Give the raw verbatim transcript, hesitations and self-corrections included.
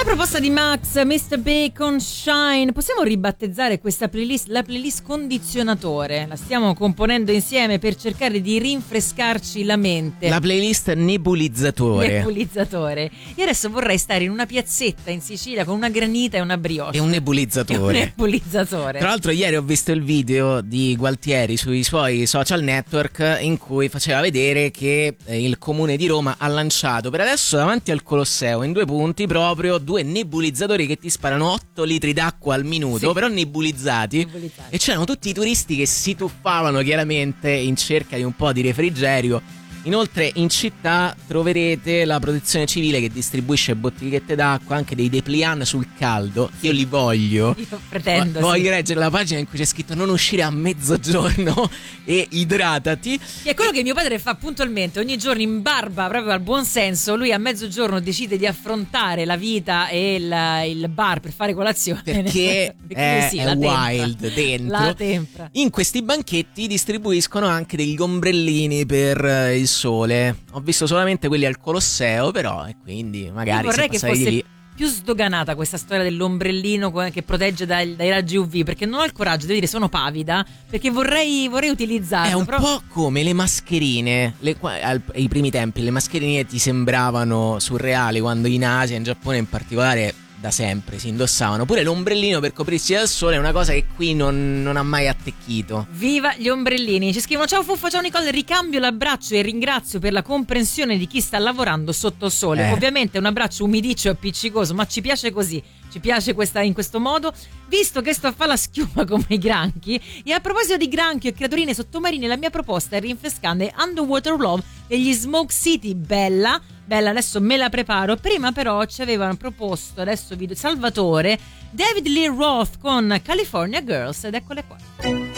proposta di Max, mister Bacon Shine. Possiamo ribattezzare questa playlist la playlist condizionatore? La stiamo componendo insieme per cercare di rinfrescarci la mente. La playlist nebulizzatore. Nebulizzatore. Io adesso vorrei stare in una piazzetta in Sicilia con una granita e una brioche. E un nebulizzatore. E un nebulizzatore. Tra l'altro ieri ho visto il video di Gualtieri sui suoi social network in cui faceva vedere che il Comune di Roma ha lanciato per adesso davanti al Colosseo in due punti proprio due nebulizzatori che ti sparano otto litri d'acqua al minuto, sì, però nebulizzati, nebulizzati. E c'erano tutti i turisti che si tuffavano chiaramente in cerca di un po' di refrigerio. Inoltre in città troverete la protezione civile che distribuisce bottigliette d'acqua, anche dei dépliant sul caldo. Io li voglio. Io pretendo. Voglio sì. leggere la pagina in cui c'è scritto non uscire a mezzogiorno e idratati. È quello che mio padre fa puntualmente ogni giorno in barba proprio al buon senso. Lui a mezzogiorno decide di affrontare la vita e il, il bar per fare colazione. Perché, Perché è, sì, è wild tempra. dentro. La tempra. In questi banchetti distribuiscono anche degli ombrellini per il sole. Ho visto solamente quelli al Colosseo, però, e quindi magari io vorrei che fosse di lì. più sdoganata questa storia dell'ombrellino che protegge dai, dai raggi U V, perché non ho il coraggio, devo dire, sono pavida, perché vorrei, vorrei utilizzarlo. È un però... po' come le mascherine, le, al, ai primi tempi le mascherine ti sembravano surreali quando in Asia, in Giappone in particolare, da sempre si indossavano. Pure l'ombrellino per coprirsi dal sole è una cosa che qui non, non ha mai attecchito. Viva gli ombrellini. Ci scrivono: ciao Fuffa, ciao Nicole, ricambio l'abbraccio e ringrazio per la comprensione di chi sta lavorando sotto il sole. eh. Ovviamente è un abbraccio umidiccio e appiccicoso, ma ci piace così, ci piace questa, in questo modo, visto che sto a fare la schiuma come i granchi. E a proposito di granchi e creaturine sottomarine, la mia proposta è rinfrescante Underwater Love degli Smoke City. Bella Bella, adesso me la preparo. Prima però ci avevano proposto, adesso video Salvatore, David Lee Roth con California Girls, ed eccole qua.